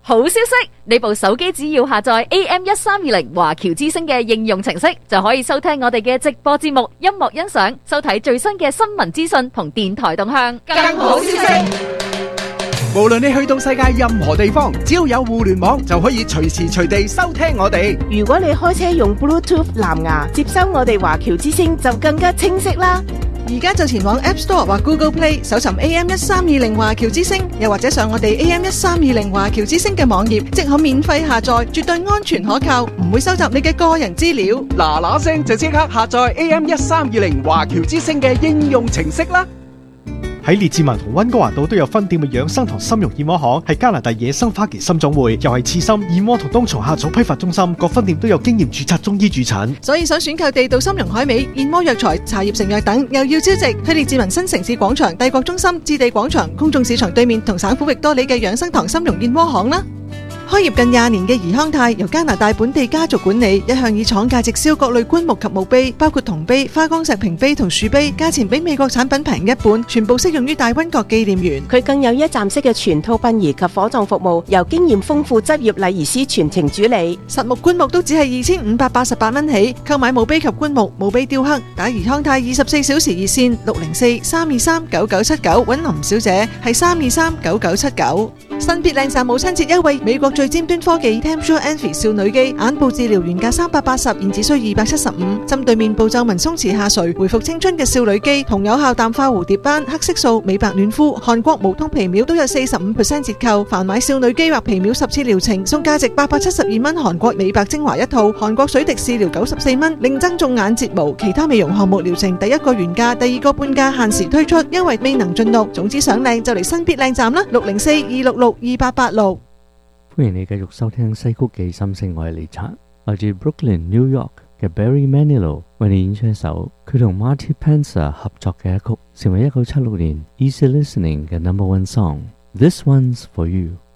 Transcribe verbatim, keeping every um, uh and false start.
好消息，你部手機只要下載 A M 一三二零華僑之聲嘅應用程式，就可以收聽我哋嘅直播節目、音樂欣賞、收睇最新嘅新聞資訊同電台動向。更好消息， 無論你去到世界任何地方，只要有互聯網，就可以隨時隨地收聽我哋。 如果你開車用 Bluetooth 藍牙接收我哋華僑之聲，就更加清晰啦。 而家就前往 App Store 或 Google Play 搜尋 A M 一三二零華僑之聲，又或者上我哋 A M 一三二零華僑之聲嘅網頁，即可免費下載，絕對安全可靠，唔會收集你嘅個人資料。 嗱嗱聲就即刻下載 A M 一三二零華僑之聲嘅應用程式啦！ 喺列治文同溫哥華島都有分店嘅養生堂參茸燕窩行，係加拿大野生花旗參總會，又係刺參、燕窩同冬蟲夏草批發中心，各分店都有經驗註冊中醫駐診。 所以想選購地道參茸海味、燕窩藥材、茶葉成藥等，又要招值，去列治文新城市廣場、帝國中心、置地廣場、公眾市場對面同省府域多里嘅養生堂參茸燕窩行啦。開業近廿年嘅怡康泰由加拿大本地家族管理，一向以廠價直銷各類棺木及墓碑，包括銅碑、花崗石瓶碑同樹碑，價錢比美國產品平一半，全部適用於大溫國紀念園。 佢更有一站式嘅全套殯儀及火葬服務，由經驗豐富執業禮儀師全程主理。 實木棺木都只係二千五百八十八蚊起，購買墓碑及棺木、墓碑雕刻，打怡康泰二十四小時熱線六零四三二三九九七九，揾林小姐係三二三九九七九。新別靚讚母親節優惠，美國最尖端科技 Tempsure Envy 少女肌眼部治療原價三百八十，現只需二百七十五。針對面部皺紋鬆弛下垂，回復青春嘅少女肌，同有效淡化蝴蝶斑、黑色素、美白嫩膚、韓國無痛皮秒都有四十五 percent 折扣。凡買少女肌或皮秒十次療程，送價值八百七十二蚊韓國美白精華一套，韓國水滴試療九十四蚊，另增種眼睫毛，其他美容項目療程第一個原價，第二個半價，限時推出，優惠未能盡錄。總之想靚就嚟新必靚站啦，六零四二六六二八八六。 歡迎你繼續收聽西曲記心聲，我係李察，來自 Brooklyn New York 嘅 Barry Manilow 為你演出一首佢同 Marty Spencer 合作嘅一曲，成為一九七六年 Easy Listening 嘅 Number One Song。This one's for you。